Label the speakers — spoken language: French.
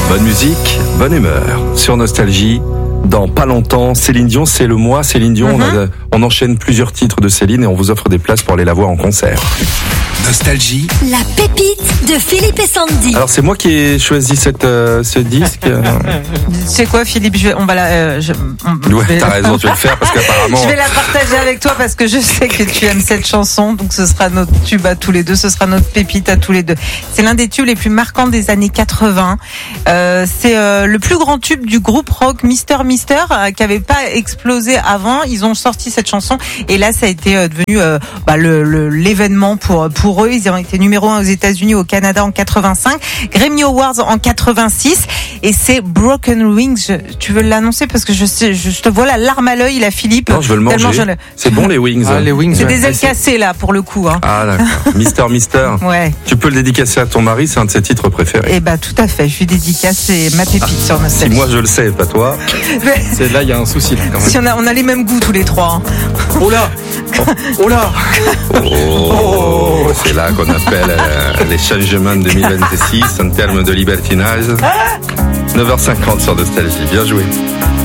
Speaker 1: Bonne musique, bonne humeur. Sur Nostalgie, dans pas longtemps, Céline Dion, c'est le mois Céline Dion. On enchaîne plusieurs titres de Céline et on vous offre des places pour aller la voir en concert.
Speaker 2: Nostalgie.
Speaker 3: La pépite de Philippe et Sandy.
Speaker 1: Alors c'est moi qui ai choisi ce disque.
Speaker 4: C'est quoi, Philippe?
Speaker 1: Ouais, t'as raison, tu vas le faire parce qu'apparemment.
Speaker 4: Je vais la partager avec toi parce que je sais que tu aimes cette chanson, donc ce sera notre tube à tous les deux, ce sera notre pépite à tous les deux. C'est l'un des tubes les plus marquants des années 80. C'est le plus grand tube du groupe rock Mister qui avait pas explosé avant. Ils ont sorti cette chanson et là ça a été devenu l'événement pour eux. Ils ont été numéro 1 aux États-Unis, au Canada en 85, Grammy Awards en 86 et c'est Broken Wings. Tu veux l'annoncer parce que je te vois la larme à l'œil, là, Philippe.
Speaker 1: Non, je veux le manger. C'est bon les Wings.
Speaker 5: Ah, les Wings.
Speaker 4: C'est des ailes cassées là pour le coup. Hein.
Speaker 1: Ah d'accord. Mister.
Speaker 4: Ouais.
Speaker 1: Tu peux le dédicacer à ton mari, c'est un de ses titres préférés.
Speaker 4: Eh ben tout à fait. Je lui dédicace, c'est ma pépite sur Nostalgie.
Speaker 1: Si moi je le sais, pas toi.
Speaker 5: C'est là, il y a un souci là, quand même.
Speaker 4: Si on a les mêmes goûts tous les trois. Hein.
Speaker 5: Oh là. Oh là.
Speaker 1: Oh, c'est là qu'on appelle les changements 2026 en termes de libertinage. 9h50 sur Nostalgie. Bien joué.